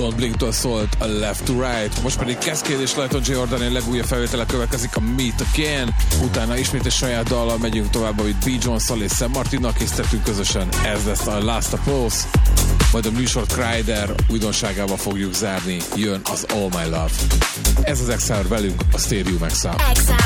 Don't Blink-től szólt a Left to Right, most pedig Cascade és Lighton Jordan legújabb felvétele következik, a Meet Again, utána ismét egy saját dallal megyünk tovább, amit B. Jones-szal és Sam Martinnal készítettünk közösen, ez lesz a Last Applause, majd a műsor Kryder újdonságával fogjuk zárni, jön az All My Love. Ez az Exile velünk, a Stadium Exile.